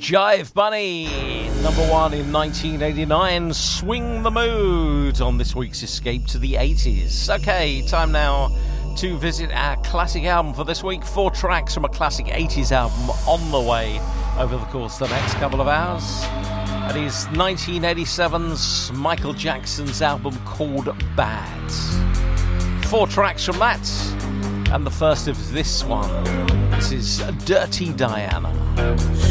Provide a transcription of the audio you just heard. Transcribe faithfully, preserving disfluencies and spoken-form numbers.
Jive Bunny, number one in nineteen eighty-nine. Swing the Mood on this week's Escape to the eighties. Okay, time now to visit our classic album for this week. Four tracks from a classic eighties album on the way over the course of the next couple of hours. That is nineteen eighty-seven's Michael Jackson's album called Bad. Four tracks from that, and the first of this one. This is Dirty Diana.